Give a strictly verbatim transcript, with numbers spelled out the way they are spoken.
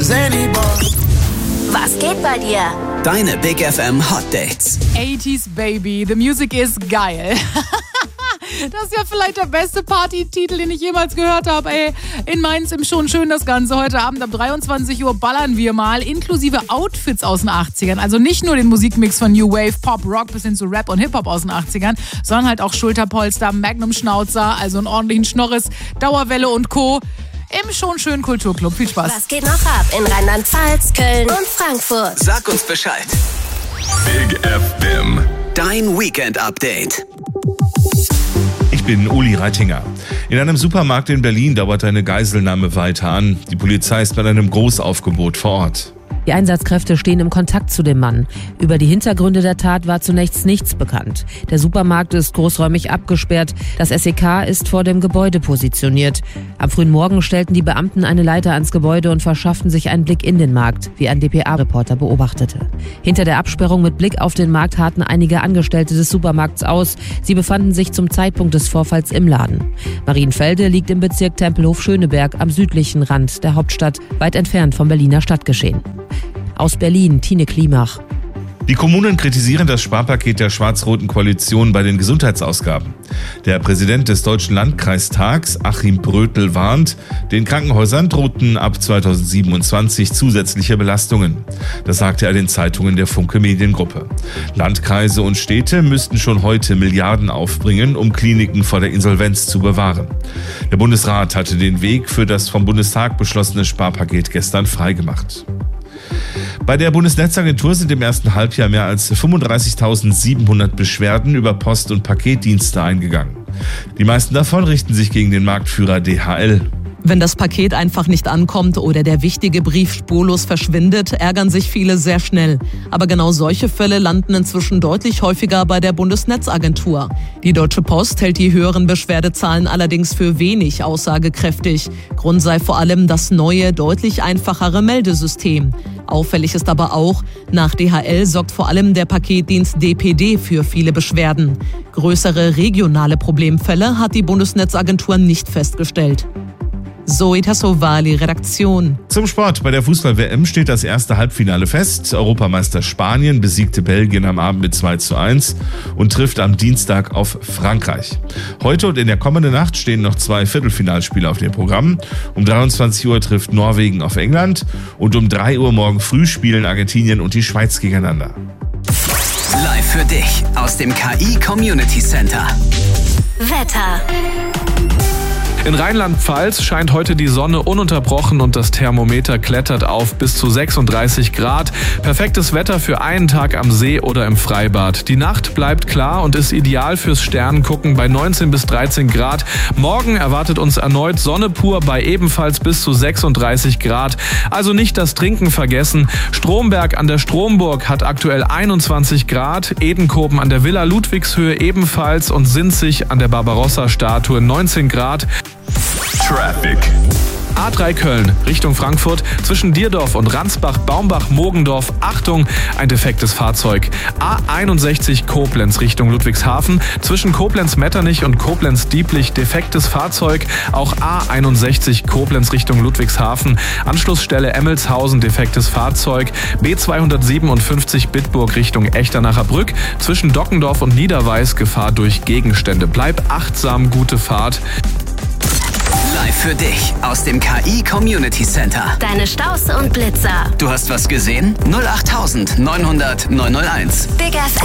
Zany Boy. Was geht bei dir? Deine Big F M Hot Dates. eighties Baby, the music is geil. Das ist ja vielleicht der beste Partytitel, den ich jemals gehört habe. Ey, in Mainz im Schon schön das Ganze. Heute Abend ab dreiundzwanzig Uhr ballern wir mal, inklusive Outfits aus den achtzigern. Also nicht nur den Musikmix von New Wave, Pop, Rock bis hin zu Rap und Hip-Hop aus den achtzigern, sondern halt auch Schulterpolster, Magnum-Schnauzer, also einen ordentlichen Schnorris, Dauerwelle und Co. im Schon schön Kulturclub. Viel Spaß. Was geht noch ab in Rheinland-Pfalz, Köln und Frankfurt? Sag uns Bescheid. Big F M. Dein Weekend-Update. Ich bin Uli Reitinger. In einem Supermarkt in Berlin dauert eine Geiselnahme weiter an. Die Polizei ist bei einem Großaufgebot vor Ort. Die Einsatzkräfte stehen im Kontakt zu dem Mann. Über die Hintergründe der Tat war zunächst nichts bekannt. Der Supermarkt ist großräumig abgesperrt. Das S E K ist vor dem Gebäude positioniert. Am frühen Morgen stellten die Beamten eine Leiter ans Gebäude und verschafften sich einen Blick in den Markt, wie ein D P A-Reporter beobachtete. Hinter der Absperrung mit Blick auf den Markt harrten einige Angestellte des Supermarkts aus. Sie befanden sich zum Zeitpunkt des Vorfalls im Laden. Marienfelde liegt im Bezirk Tempelhof-Schöneberg am südlichen Rand der Hauptstadt, weit entfernt vom Berliner Stadtgeschehen. Aus Berlin, Tine Klimach. Die Kommunen kritisieren das Sparpaket der schwarz-roten Koalition bei den Gesundheitsausgaben. Der Präsident des Deutschen Landkreistags, Achim Brötel, warnt, den Krankenhäusern drohten ab zweitausendsiebenundzwanzig zusätzliche Belastungen. Das sagte er den Zeitungen der Funke Mediengruppe. Landkreise und Städte müssten schon heute Milliarden aufbringen, um Kliniken vor der Insolvenz zu bewahren. Der Bundesrat hatte den Weg für das vom Bundestag beschlossene Sparpaket gestern freigemacht. Bei der Bundesnetzagentur sind im ersten Halbjahr mehr als fünfunddreißigtausendsiebenhundert Beschwerden über Post- und Paketdienste eingegangen. Die meisten davon richten sich gegen den Marktführer D H L. Wenn das Paket einfach nicht ankommt oder der wichtige Brief spurlos verschwindet, ärgern sich viele sehr schnell. Aber genau solche Fälle landen inzwischen deutlich häufiger bei der Bundesnetzagentur. Die Deutsche Post hält die höheren Beschwerdezahlen allerdings für wenig aussagekräftig. Grund sei vor allem das neue, deutlich einfachere Meldesystem. Auffällig ist aber auch, nach D H L sorgt vor allem der Paketdienst D P D für viele Beschwerden. Größere regionale Problemfälle hat die Bundesnetzagentur nicht festgestellt. Zoe Tassovali, Redaktion. Zum Sport. Bei der Fußball-W M steht das erste Halbfinale fest. Europameister Spanien besiegte Belgien am Abend mit zwei zu eins und trifft am Dienstag auf Frankreich. Heute und in der kommenden Nacht stehen noch zwei Viertelfinalspiele auf dem Programm. Um dreiundzwanzig Uhr trifft Norwegen auf England und um drei Uhr morgen früh spielen Argentinien und die Schweiz gegeneinander. Live für dich aus dem K I Community Center. Wetter. In Rheinland-Pfalz scheint heute die Sonne ununterbrochen und das Thermometer klettert auf bis zu sechsunddreißig Grad. Perfektes Wetter für einen Tag am See oder im Freibad. Die Nacht bleibt klar und ist ideal fürs Sternengucken bei neunzehn bis dreizehn Grad. Morgen erwartet uns erneut Sonne pur bei ebenfalls bis zu sechsunddreißig Grad. Also nicht das Trinken vergessen. Stromberg an der Stromburg hat aktuell einundzwanzig Grad, Edenkoben an der Villa Ludwigshöhe ebenfalls und Sinzig an der Barbarossa-Statue neunzehn Grad. Traffic. A drei Köln Richtung Frankfurt zwischen Dierdorf und Ransbach-Baumbach-Mogendorf. Achtung, ein defektes Fahrzeug. A einundsechzig Koblenz Richtung Ludwigshafen zwischen Koblenz-Metternich und Koblenz-Dieblich defektes Fahrzeug. Auch A einundsechzig Koblenz Richtung Ludwigshafen. Anschlussstelle Emmelshausen defektes Fahrzeug. B zweihundertsiebenundfünfzig Bitburg Richtung Echternacher Brück zwischen Dockendorf und Niederweiß Gefahr durch Gegenstände. Bleib achtsam, gute Fahrt. Live für dich aus dem K I Community Center. Deine Staus und Blitzer. Du hast was gesehen? null acht neunhundert neunhunderteins. Big F M.